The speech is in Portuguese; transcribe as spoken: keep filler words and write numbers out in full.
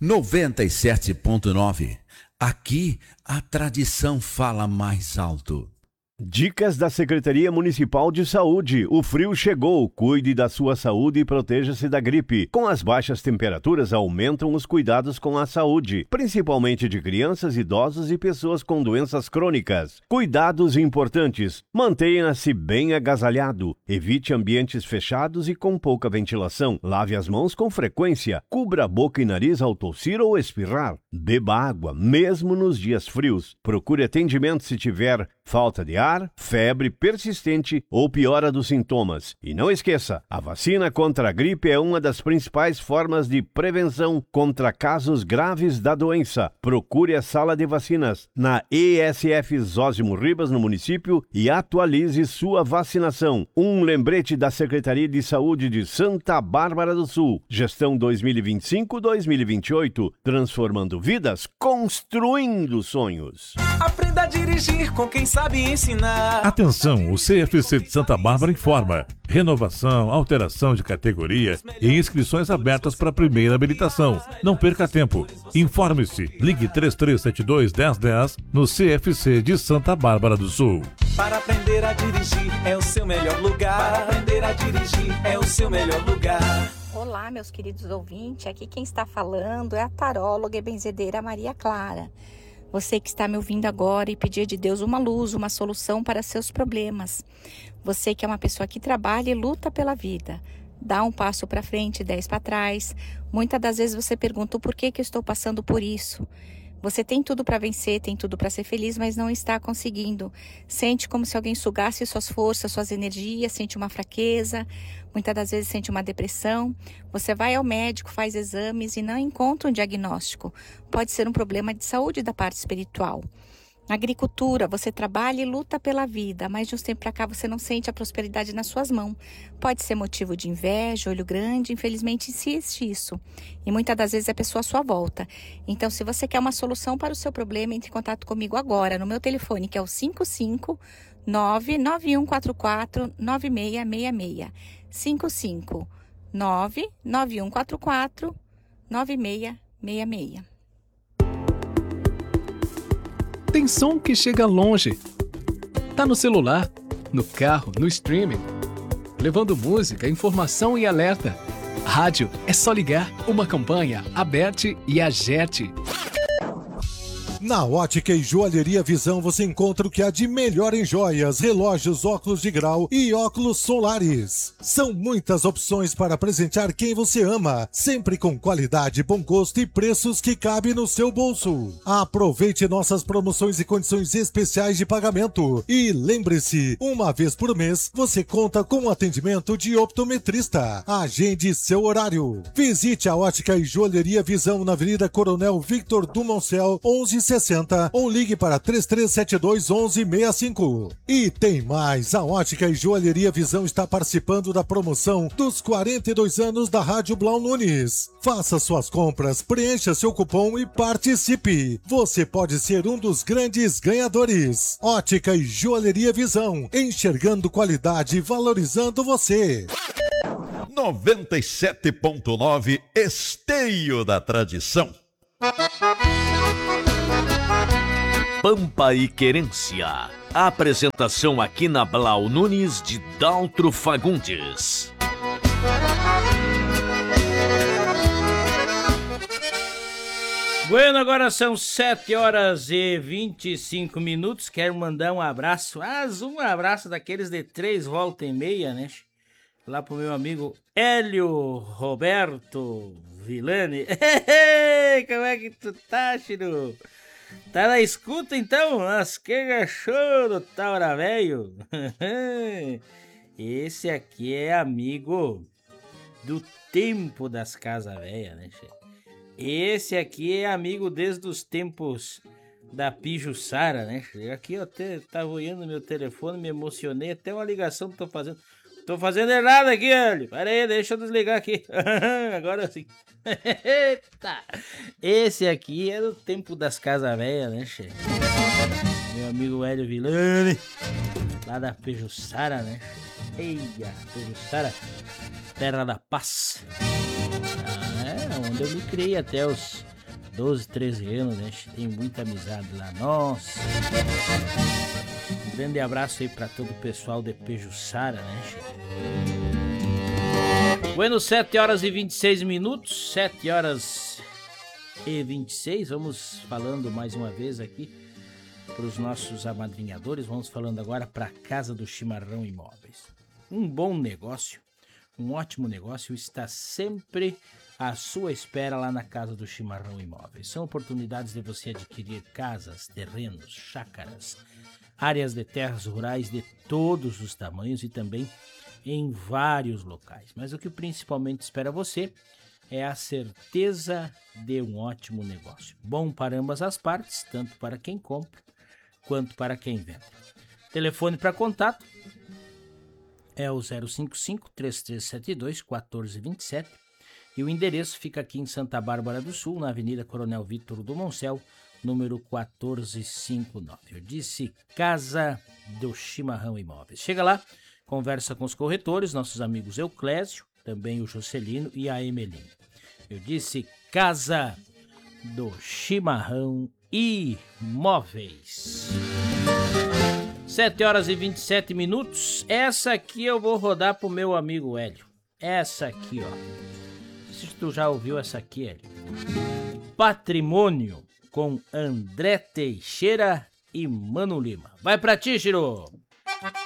noventa e sete ponto nove. Aqui a tradição fala mais alto. Dicas da Secretaria Municipal de Saúde. O frio chegou. Cuide da sua saúde e proteja-se da gripe. Com as baixas temperaturas, aumentam os cuidados com a saúde, principalmente de crianças, idosos e pessoas com doenças crônicas. Cuidados importantes. Mantenha-se bem agasalhado. Evite ambientes fechados e com pouca ventilação. Lave as mãos com frequência. Cubra a boca e nariz ao tossir ou espirrar. Beba água, mesmo nos dias frios. Procure atendimento se tiver falta de ar, febre persistente ou piora dos sintomas. E não esqueça, a vacina contra a gripe é uma das principais formas de prevenção contra casos graves da doença. Procure a sala de vacinas na E S F Zósimo Ribas, no município, e atualize sua vacinação. Um lembrete da Secretaria de Saúde de Santa Bárbara do Sul. Gestão dois mil e vinte e cinco a dois mil e vinte e oito. Transformando vidas, construindo sonhos. Aprenda a dirigir com quem sabe ensinar. Atenção, o C F C de Santa Bárbara informa. Renovação, alteração de categoria e inscrições abertas para a primeira habilitação. Não perca tempo. Informe-se. Ligue três três sete dois, um zero um zero no C F C de Santa Bárbara do Sul. Para aprender a dirigir é o seu melhor lugar. Para aprender a dirigir é o seu melhor lugar. Olá, meus queridos ouvintes. Aqui quem está falando é a taróloga e benzedeira Maria Clara. Você que está me ouvindo agora e pedir de Deus uma luz, uma solução para seus problemas. Você que é uma pessoa que trabalha e luta pela vida. Dá um passo para frente, dez para trás. Muitas das vezes você pergunta por que que eu estou passando por isso. Você tem tudo para vencer, tem tudo para ser feliz, mas não está conseguindo. Sente como se alguém sugasse suas forças, suas energias, sente uma fraqueza, muitas das vezes sente uma depressão. Você vai ao médico, faz exames e não encontra um diagnóstico. Pode ser um problema de saúde da parte espiritual. Na agricultura, você trabalha e luta pela vida, mas de uns tempos para cá você não sente a prosperidade nas suas mãos. Pode ser motivo de inveja, olho grande, infelizmente existe isso. E muitas das vezes é a pessoa à sua volta. Então, se você quer uma solução para o seu problema, entre em contato comigo agora, no meu telefone, que é o cinco cinco nove nove um quatro quatro nove seis seis seis. cinco cinco nove nove um quatro quatro nove seis seis seis. Tem som que chega longe. Tá no celular, no carro, no streaming. Levando música, informação e alerta. Rádio é só ligar. Uma campanha, Aberte e Agerte. Na Ótica e Joalheria Visão você encontra o que há de melhor em joias, relógios, óculos de grau e óculos solares. São muitas opções para presentear quem você ama, sempre com qualidade, bom gosto e preços que cabem no seu bolso. Aproveite nossas promoções e condições especiais de pagamento. E lembre-se, uma vez por mês você conta com o atendimento de optometrista. Agende seu horário. Visite a Ótica e Joalheria Visão na Avenida Coronel Victor Dumoncel, onze sessenta, ou ligue para três três sete dois, onze sessenta e cinco. E tem mais, a Ótica e Joalheria Visão está participando da promoção dos quarenta e dois anos da Rádio Blau Nunes. Faça suas compras, preencha seu cupom e participe. Você pode ser um dos grandes ganhadores. Ótica e Joalheria Visão, enxergando qualidade e valorizando você. noventa e sete ponto nove, Esteio da Tradição. Pampa e Querência. A apresentação aqui na Blau Nunes de Daltro Fagundes. Bueno, agora são sete horas e vinte e cinco minutos. Quero mandar um abraço, mas um abraço daqueles de três volta e meia, né? Lá pro meu amigo Hélio Roberto Villani. Como é que tu tá, Chiru? Tá na escuta então? Mas que gachou do Taura Velho. Esse aqui é amigo do tempo das casas velhas, né, che? Esse aqui é amigo desde os tempos da Pijuçara, né? Aqui eu até tava olhando meu telefone, me emocionei, até uma ligação que tô fazendo. Tô fazendo errado aqui, olha. Pera aí, deixa eu desligar aqui. Agora sim. Eita. Esse aqui é do tempo das casas velhas, né, che? Meu amigo Hélio Villani, lá da Pijuçara, né? Eia, Pijuçara, terra da paz. Ah, é onde eu me criei até os doze, treze anos, né? Tem muita amizade lá. Nossa! Um grande abraço aí pra todo o pessoal de Pejuçara, né? Bueno, sete horas e vinte e seis minutos, sete horas e vinte e seis, vamos falando mais uma vez aqui para os nossos amadrinhadores, vamos falando agora para a Casa do Chimarrão Imóveis. Um bom negócio, um ótimo negócio está sempre à sua espera lá na Casa do Chimarrão Imóveis. São oportunidades de você adquirir casas, terrenos, chácaras, áreas de terras rurais de todos os tamanhos e também em vários locais. Mas o que principalmente espera você é a certeza de um ótimo negócio. Bom para ambas as partes, tanto para quem compra quanto para quem vende. Telefone para contato é o zero cinco cinco, três três sete dois, um quatro dois sete e o endereço fica aqui em Santa Bárbara do Sul, na Avenida Coronel Vítor do Moncel, número quatorze cinquenta e nove. Eu disse Casa do Chimarrão Imóveis. Chega lá, conversa com os corretores, nossos amigos Euclésio, também o Juscelino e a Emeline. Eu disse Casa do Chimarrão Imóveis. sete horas e vinte e sete minutos. Essa aqui eu vou rodar pro meu amigo Hélio. Essa aqui, ó. Não sei se tu já ouviu essa aqui, Hélio. Patrimônio com André Teixeira e Mano Lima. Vai pra ti, Chiro!